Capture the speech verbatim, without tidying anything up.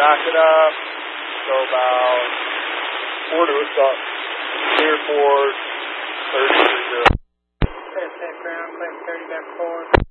back it up. Go about four to a stop. Clear forward, thirty to zero. Set ground, claim thirty back forward.